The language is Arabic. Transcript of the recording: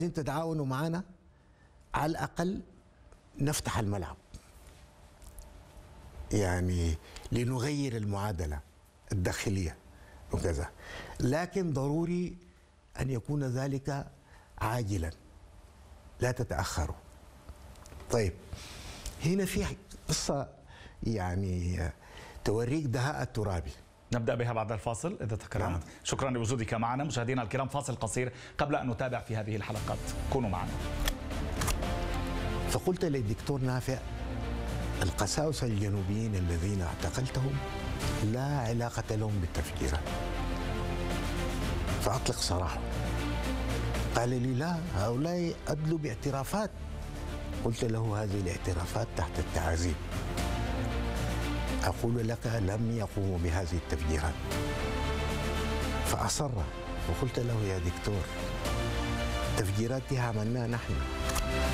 تتعاونوا معنا على الأقل نفتح الملعب، يعني لنغير المعادلة الداخلية وكذا، لكن ضروري أن يكون ذلك عاجلا، لا تتأخروا. طيب هنا في قصة يعني توريك دهاء الترابي. نبدأ بها بعد الفاصل إذا تكرمت. شكرا لوجودك معنا. مشاهدينا الكرام، فاصل قصير قبل أن نتابع في هذه الحلقات، كونوا معنا. فقلت للدكتور نافع: القساوسة الجنوبيين الذين اعتقلتهم لا علاقة لهم بالتفجيرات، فأطلق سراحهم. قال لي: لا، هؤلاء أدلوا باعترافات. قلت له: هذه الاعترافات تحت التعذيب. أقول لك لم يقوموا بهذه التفجيرات. فأصر، وقلت له: يا دكتور، تفجيرات دي عملناها نحن.